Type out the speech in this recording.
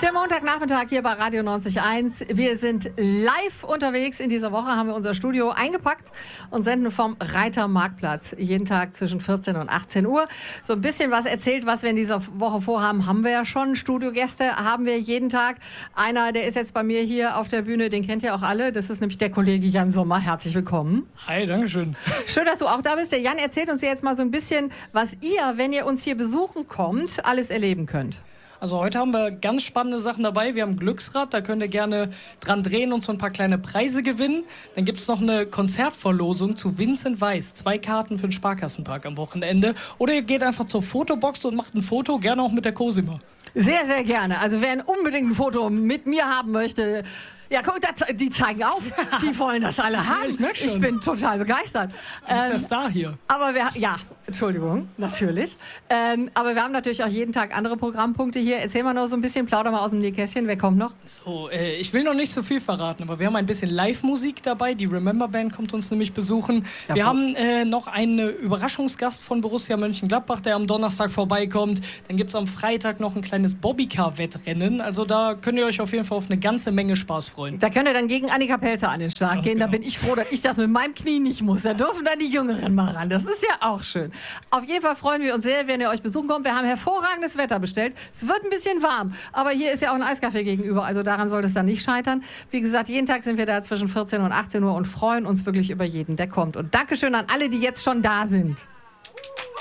Der Montagnachmittag hier bei Radio 90.1. Wir sind live unterwegs. In dieser Woche haben wir unser Studio eingepackt und senden vom Reiter Marktplatz. Jeden Tag zwischen 14 und 18 Uhr. So ein bisschen was erzählt, was wir in dieser Woche vorhaben, haben wir ja schon. Studiogäste haben wir jeden Tag. Einer, der ist jetzt bei mir hier auf der Bühne, den kennt ihr auch alle. Das ist nämlich der Kollege Jan Sommer. Herzlich willkommen. Hi, dankeschön. Schön, dass du auch da bist. Der Jan erzählt uns jetzt mal so ein bisschen, was ihr, wenn ihr uns hier besuchen kommt, alles erleben könnt. Also heute haben wir ganz spannende Sachen dabei. Wir haben ein Glücksrad, da könnt ihr gerne dran drehen und so ein paar kleine Preise gewinnen. Dann gibt es noch eine Konzertverlosung zu Vincent Weiss. 2 Karten für den Sparkassenpark am Wochenende. Oder ihr geht einfach zur Fotobox und macht ein Foto, gerne auch mit der Cosima. Sehr, sehr gerne. Also wer unbedingt ein Foto mit mir haben möchte... Ja, guck, die zeigen auf. Die wollen das alle haben. Ja, ich merk schon. Ich bin total begeistert. Du bist der Star hier. Aber Entschuldigung, natürlich. Aber wir haben natürlich auch jeden Tag andere Programmpunkte hier. Erzähl mal noch so ein bisschen, plauder mal aus dem Nähkästchen. Wer kommt noch? So, ich will noch nicht so viel verraten, aber wir haben ein bisschen Live-Musik dabei. Die Remember Band kommt uns nämlich besuchen. Ja, wir haben noch einen Überraschungsgast von Borussia Mönchengladbach, der am Donnerstag vorbeikommt. Dann gibt es am Freitag noch ein kleines Bobbycar-Wettrennen. Also da könnt ihr euch auf jeden Fall auf eine ganze Menge Spaß freuen. Da könnt ihr dann gegen Annika Pelzer an den Start gehen. Genau. Da bin ich froh, dass ich das mit meinem Knie nicht muss. Da dürfen dann die Jüngeren mal ran. Das ist ja auch schön. Auf jeden Fall freuen wir uns sehr, wenn ihr euch besuchen kommt. Wir haben hervorragendes Wetter bestellt. Es wird ein bisschen warm, aber hier ist ja auch ein Eiscafé gegenüber. Also daran sollte es dann nicht scheitern. Wie gesagt, jeden Tag sind wir da zwischen 14 und 18 Uhr und freuen uns wirklich über jeden, der kommt. Und Dankeschön an alle, die jetzt schon da sind.